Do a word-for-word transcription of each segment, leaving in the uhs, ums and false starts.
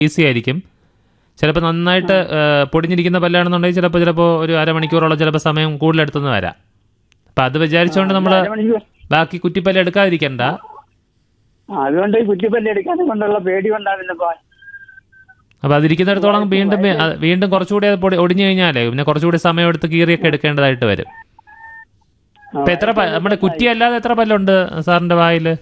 Easy ആയിരിക്കും. ചിലപ്പോൾ നന്നായിട്ട് പൊടിഞ്ഞിരിക്കുന്ന പല്ലാണെന്നുണ്ടെങ്കിൽ ചിലപ്പോൾ ചിലപ്പോൾ ഒരു അരമണിക്കൂറോളം ചിലപ്പോൾ സമയം കൂടുതലെടുത്തെന്ന് വരാം. അപ്പം അത് വിചാരിച്ചുകൊണ്ട് നമ്മൾ ബാക്കി കുറ്റിപ്പല്ല് എടുക്കാതിരിക്കണ്ട. അതുകൊണ്ട് കുറ്റിപ്പല്ല് എടുക്കാനും കൊണ്ടുള്ള പേടി കൊണ്ടാണ്. അപ്പം അതിരിക്കുന്നിടത്തോളം വീണ്ടും വീണ്ടും കുറച്ചുകൂടി അത് പൊടി ഒടിഞ്ഞു കഴിഞ്ഞാലേ പിന്നെ കുറച്ചുകൂടി സമയം എടുത്ത് കീറിയൊക്കെ എടുക്കേണ്ടതായിട്ട് വരും. ഇപ്പം എത്ര നമ്മുടെ കുറ്റി അല്ലാതെ എത്ര പല്ലുണ്ട് സാറിന്റെ വായില്?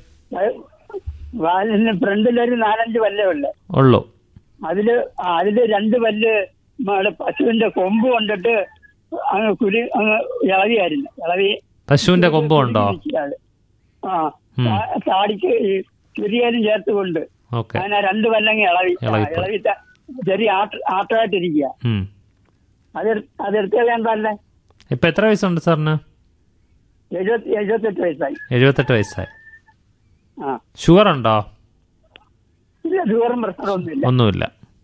വാലിന് ഫ്രണ്ടിലൊരു നാലഞ്ച് പല്ലേ ഉള്ളു ഉള്ളു. അതില് അതില് രണ്ട് പല്ല് പശുവിന്റെ കൊമ്പ് കൊണ്ടിട്ട് അങ്ങ് കുരി അങ്ങ് ഇളവിയായിരുന്നു. ഇളവി പശുവിന്റെ കൊമ്പ് ഉണ്ടോ? ആ താടിക്ക് ഈ ചുരിയാലും ചേർത്ത് കൊണ്ട് അങ്ങനെ രണ്ട് പല്ലങ്ങ് ഇളവി ഇളവി ചെറിയ ആട്ടമായിട്ടിരിക്കുക. അത് അതെടുത്ത് വേണ്ടല്ലേ. ഇപ്പൊ എത്ര വയസ്സുണ്ട് സാറിന്? എഴുപത്തി എഴുപത്തെട്ട് വയസ്സായി. എഴുപത്തെട്ട് വയസ്സായി. ആ ഷുഗർ ഉണ്ടോ? ഇല്ല, ഷുഗറും പ്രശ്നമൊന്നുമില്ല. ഒന്നുമില്ല.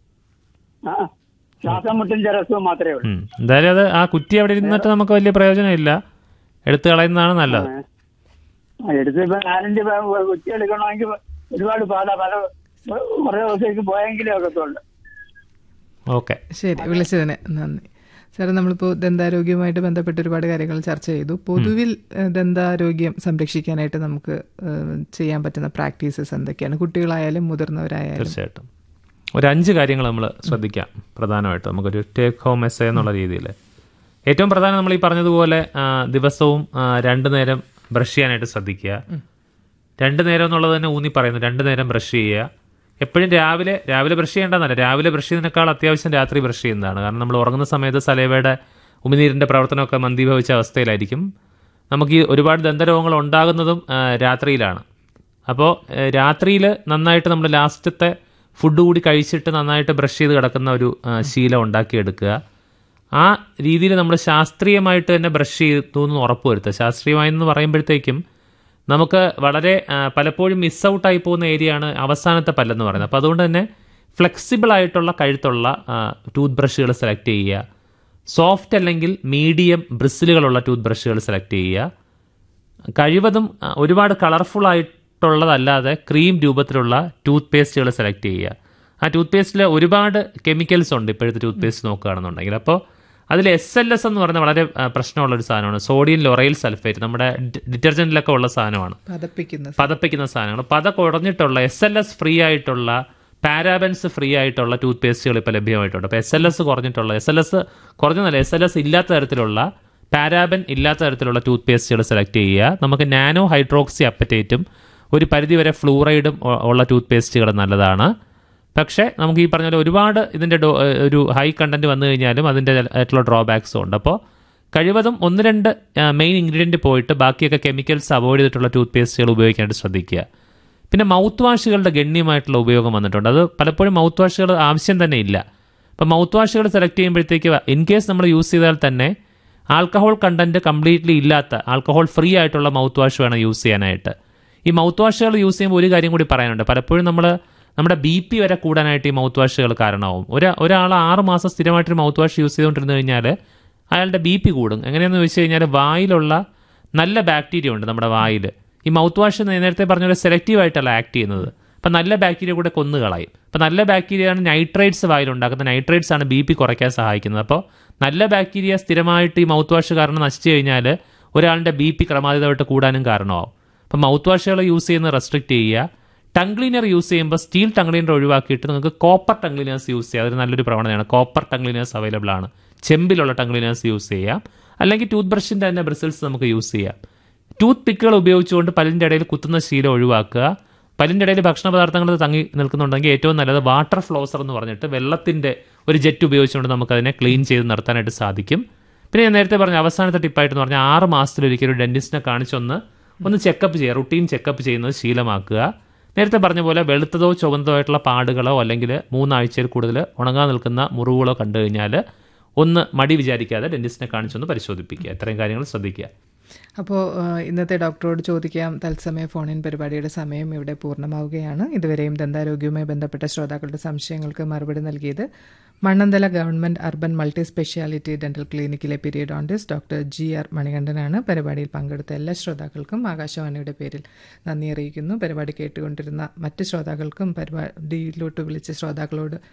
ആ ശ്വാസം മുട്ടിന്റെ രസവും മാത്രമേ ഉള്ളൂ. എന്തായാലും അത് ആ കുറ്റി അവിടെ ഇരുന്നിട്ട് നമുക്ക് വലിയ പ്രയോജനമില്ല, എടുത്തു കളയുന്നതാണ് നല്ലത്. എടുത്ത് ഇപ്പൊ നാലഞ്ച് കുറ്റി എടുക്കണമെങ്കിൽ ഒരുപാട് പാടാ, പല കുറേ ദിവസത്തേക്ക് പോയെങ്കിലേ ഒക്കത്തുള്ളൂ. ഓക്കെ, ശരി, വിളിച്ചതിന് നന്ദി. സാറേ, നമ്മളിപ്പോൾ ദന്താരോഗ്യവുമായിട്ട് ബന്ധപ്പെട്ട് ഒരുപാട് കാര്യങ്ങൾ ചർച്ച ചെയ്തു. പൊതുവിൽ ദന്താരോഗ്യം സംരക്ഷിക്കാനായിട്ട് നമുക്ക് ചെയ്യാൻ പറ്റുന്ന പ്രാക്ടീസസ് എന്തൊക്കെയാണ്, കുട്ടികളായാലും മുതിർന്നവരായാലും? തീർച്ചയായിട്ടും ഒരു അഞ്ച് കാര്യങ്ങൾ നമ്മൾ ശ്രദ്ധിക്കാം. പ്രധാനമായിട്ട് നമുക്കൊരു ടേക്ക് ഹോം എസ്സേ എന്നുള്ള രീതിയിൽ ഏറ്റവും പ്രധാനം നമ്മൾ ഈ പറഞ്ഞതുപോലെ ദിവസവും രണ്ടു നേരം ബ്രഷ് ചെയ്യാനായിട്ട് ശ്രദ്ധിക്കുക. രണ്ടു നേരം എന്നുള്ളത് തന്നെ ഊന്നി പറയുന്നു. രണ്ടു നേരം ബ്രഷ് ചെയ്യുക. എപ്പോഴും രാവിലെ രാവിലെ ബ്രഷ് ചെയ്യേണ്ടതല്ല, രാവിലെ ബ്രഷ് ചെയ്യുന്നതിനേക്കാൾ അത്യാവശ്യം രാത്രി ബ്രഷ് ചെയ്യുന്നതാണ്. കാരണം നമ്മൾ ഉറങ്ങുന്ന സമയത്ത് സലൈവയുടെ ഉമിനീരിൻ്റെ പ്രവർത്തനമൊക്കെ മന്ദീഭവിച്ച അവസ്ഥയിലായിരിക്കും. നമുക്ക് ഈ ഒരുപാട് ദന്തരോഗങ്ങൾ ഉണ്ടാകുന്നതും രാത്രിയിലാണ്. അപ്പോൾ രാത്രിയിൽ നന്നായിട്ട് നമ്മൾ ലാസ്റ്റത്തെ ഫുഡ് കൂടി കഴിച്ചിട്ട് നന്നായിട്ട് ബ്രഷ് ചെയ്ത് കിടക്കുന്ന ഒരു ശീലം ഉണ്ടാക്കിയെടുക്കുക. ആ രീതിയിൽ നമ്മൾ ശാസ്ത്രീയമായിട്ട് തന്നെ ബ്രഷ് ചെയ്തു എന്ന് ഉറപ്പുവരുത്തുക. ശാസ്ത്രീയമായെന്ന് പറയുമ്പോഴത്തേക്കും നമുക്ക് വളരെ പലപ്പോഴും മിസ് ഔട്ടായി പോകുന്ന ഏരിയയാണ് അവസാനത്തെ പല്ലെന്ന് പറയുന്നത്. അപ്പോൾ അതുകൊണ്ട് തന്നെ ഫ്ലെക്സിബിൾ ആയിട്ടുള്ള കഴുത്തുള്ള ടൂത്ത് ബ്രഷുകൾ സെലക്ട് ചെയ്യുക. സോഫ്റ്റ് അല്ലെങ്കിൽ മീഡിയം ബ്രിസിലുകളുള്ള ടൂത്ത് ബ്രഷുകൾ സെലക്ട് ചെയ്യുക. കഴിവതും ഒരുപാട് കളർഫുൾ ആയിട്ടുള്ളതല്ലാതെ ക്രീം രൂപത്തിലുള്ള ടൂത്ത് പേസ്റ്റുകൾ സെലക്ട് ചെയ്യുക. ആ ടൂത്ത് പേസ്റ്റിൽ ഒരുപാട് കെമിക്കൽസ് ഉണ്ട് ഇപ്പോഴത്തെ ടൂത്ത് പേസ്റ്റ് നോക്കുകയാണെന്നുണ്ടെങ്കിൽ. അപ്പോൾ അതിൽ എസ് എൽ എസ് എന്ന് പറയുന്നത് വളരെ പ്രശ്നമുള്ളൊരു സാധനമാണ്. സോഡിയം ലൊറൈൽ സൾഫേറ്റ് നമ്മുടെ ഡിറ്റർജൻറ്റിലൊക്കെ ഉള്ള സാധനമാണ്, പതപ്പിക്കുന്ന സാധനങ്ങൾ. പത കുറഞ്ഞിട്ടുള്ള എസ് എൽ എസ് ഫ്രീ ആയിട്ടുള്ള, പാരാബൻസ് ഫ്രീ ആയിട്ടുള്ള ടൂത്ത് പേസ്റ്റുകൾ ഇപ്പോൾ ലഭ്യമായിട്ടുണ്ട്. അപ്പോൾ S L S കുറഞ്ഞിട്ടുള്ള, S L S കുറഞ്ഞതല്ല, S L S ഇല്ലാത്ത തരത്തിലുള്ള, പാരാബൻ ഇല്ലാത്ത തരത്തിലുള്ള ടൂത്ത് പേസ്റ്റുകൾ സെലക്ട് ചെയ്യുക. നമുക്ക് നാനോ ഹൈഡ്രോക്സി അപ്പറ്റേറ്റും ഒരു പരിധിവരെ ഫ്ലൂറൈഡും ഉള്ള ടൂത്ത് പേസ്റ്റുകൾ നല്ലതാണ്. പക്ഷേ നമുക്ക് ഈ പറഞ്ഞ പോലെ ഒരുപാട് ഇതിൻ്റെ ഡോ ഒരു ഹൈ കണ്ടൻറ്റ് വന്നു കഴിഞ്ഞാലും അതിൻ്റെ ആയിട്ടുള്ള ഡ്രോബാക്സും ഉണ്ട്. അപ്പോൾ കഴിവതും ഒന്ന് രണ്ട് മെയിൻ ഇൻഗ്രീഡിയൻറ്റ് പോയിട്ട് ബാക്കിയൊക്കെ കെമിക്കൽസ് അവോയ്ഡ് ചെയ്തിട്ടുള്ള ടൂത്ത് പേസ്റ്റുകൾ ഉപയോഗിക്കാനായിട്ട് ശ്രദ്ധിക്കുക. പിന്നെ മൗത്ത് വാഷുകളുടെ ഗണ്യമായിട്ടുള്ള ഉപയോഗം വന്നിട്ടുണ്ട്. അത് പലപ്പോഴും മൗത്ത് വാഷുകൾ ആവശ്യം തന്നെ ഇല്ല. അപ്പോൾ മൗത്ത് വാഷുകൾ സെലക്ട് ചെയ്യുമ്പോഴത്തേക്ക് ഇൻ കേസ് നമ്മൾ യൂസ് ചെയ്താൽ തന്നെ ആൽക്കഹോൾ കണ്ടൻറ്റ് കംപ്ലീറ്റ്ലി ഇല്ലാത്ത, ആൽക്കഹോൾ ഫ്രീ ആയിട്ടുള്ള മൗത്ത് വാഷ് വേണം യൂസ് ചെയ്യാനായിട്ട്. ഈ മൗത്ത് വാഷുകൾ യൂസ് ചെയ്യുമ്പോൾ ഒരു കാര്യം കൂടി പറയാനുണ്ട്. പലപ്പോഴും നമ്മൾ നമ്മുടെ ബി പി വരെ കൂടാനായിട്ട് ഈ മൗത്ത് വാഷുകൾ കാരണമാവും. ഒരു ഒരാൾ ആറ് മാസം സ്ഥിരമായിട്ടൊരു മൗത്ത് വാഷ് യൂസ് ചെയ്തുകൊണ്ടിരുന്നു കഴിഞ്ഞാൽ അയാളുടെ ബി പി കൂടും. എങ്ങനെയാണെന്ന് ചോദിച്ചു കഴിഞ്ഞാൽ വായിലുള്ള നല്ല ബാക്ടീരിയ ഉണ്ട് നമ്മുടെ വായിൽ. ഈ മൗത്ത് വാഷ് നേരത്തെ പറഞ്ഞ പോലെ സെലക്റ്റീവ് ആയിട്ടല്ല ആക്ട് ചെയ്യുന്നത്. അപ്പം നല്ല ബാക്ടീരിയ കൂടെ കൊന്നു കളയും. അപ്പം നല്ല ബാക്ടീരിയയാണ് നൈട്രേറ്റ്സ് വായിലുണ്ടാക്കുന്നത്. നൈട്രേറ്റ്സ് ആണ് ബി പി കുറയ്ക്കാൻ സഹായിക്കുന്നത്. അപ്പോൾ നല്ല ബാക്ടീരിയ സ്ഥിരമായിട്ട് ഈ മൗത്ത് വാഷ് കാരണം നശിച്ചു കഴിഞ്ഞാൽ ഒരാളുടെ ബി പി ക്രമാതീതമായിട്ട് കൂടാനും കാരണമാവും. അപ്പം മൗത്ത് വാഷുകൾ യൂസ് ചെയ്യുന്നത് റെസ്ട്രിക്റ്റ് ചെയ്യുക. ടങ് ക്ലീനർ യൂസ് ചെയ്യുമ്പോൾ സ്റ്റീൽ ടങ് ക്ലീനർ ഒഴിവാക്കിയിട്ട് നിങ്ങൾക്ക് കോപ്പർ ടങ് ക്ലീനേഴ്സ് യൂസ് ചെയ്യുക. അതൊരു നല്ലൊരു പ്രവണതയാണ്. കോപ്പർ ടങ് ക്ലീനേഴ്സ് അവൈലബിൾ ആണ്. ചെമ്പിലുള്ള ടങ് ക്ലീനേഴ്സ് യൂസ് ചെയ്യാം. അല്ലെങ്കിൽ ടൂത്ത് ബ്രഷിൻ്റെ തന്നെ ബ്രിസിൽസ് നമുക്ക് യൂസ് ചെയ്യാം. ടൂത്ത് പിക്കുകൾ ഉപയോഗിച്ചുകൊണ്ട് പല്ലിൻ്റെ ഇടയിൽ കുത്തുന്ന ശീലം ഒഴിവാക്കുക. പല്ലിൻ്റെ ഇടയിൽ ഭക്ഷണ പദാർത്ഥങ്ങൾ തങ്ങി നിൽക്കുന്നുണ്ടെങ്കിൽ ഏറ്റവും നല്ലത് വാട്ടർ ഫ്ലോസർ എന്ന് പറഞ്ഞിട്ട് വെള്ളത്തിൻ്റെ ഒരു ജെറ്റ് ഉപയോഗിച്ചുകൊണ്ട് നമുക്കതിനെ ക്ലീൻ ചെയ്ത് നിർത്താനായിട്ട് സാധിക്കും. പിന്നെ ഞാൻ നേരത്തെ പറഞ്ഞ അവസാനത്തെ ടിപ്പായിട്ട് പറഞ്ഞാൽ ആറ് മാസത്തിലൊരിക്കലും ഒരു ഡെന്റിസ്റ്റിനെ കാണിച്ചൊന്ന് ഒന്ന് ചെക്കപ്പ് ചെയ്യുക. റുട്ടീൻ ചെക്കപ്പ് ചെയ്യുന്നത് ശീലമാക്കുക. നേരത്തെ പറഞ്ഞ പോലെ വെളുത്തതോ ചുവന്നതോ ആയിട്ടുള്ള പാടുകളോ അല്ലെങ്കിൽ മൂന്നാഴ്ചയിൽ കൂടുതൽ ഉണങ്ങാൻ നിൽക്കുന്ന മുറിവുകളോ കണ്ടു കഴിഞ്ഞാൽ ഒന്ന് മടി വിചാരിക്കാതെ ഡെന്റിസ്റ്റിനെ കാണിച്ചൊന്ന് പരിശോധിപ്പിക്കുക. ഇത്രയും കാര്യങ്ങൾ ശ്രദ്ധിക്കുക. അപ്പോൾ ഇന്നത്തെ ഡോക്ടറോട് ചോദിക്കാം തത്സമയ ഫോണിൻ പരിപാടിയുടെ സമയം ഇവിടെ പൂർണ്ണമാവുകയാണ്. ഇതുവരെയും ദന്താരോഗ്യവുമായി ബന്ധപ്പെട്ട ശ്രോതാക്കളുടെ സംശയങ്ങൾക്ക് മറുപടി നൽകിയത് Mannanthala government urban multi speciality dental ക്ലിനിക്കിലെ periodontist doctor G R മണികണ്ഠനാണ്. പരിപാടിയിൽ പങ്കെടുത്ത എല്ലാ ശ്രോതാക്കൾക്കും ആകാശവാണിയുടെ പേരിൽ നന്ദി അറിയിക്കുന്നു. പരിപാടി കേട്ടുകൊണ്ടിരുന്ന മറ്റ് ശ്രോതാക്കൾക്കും പരിപാടിയിലോട്ട് വിളിച്ച ശ്രോതാക്കളോട്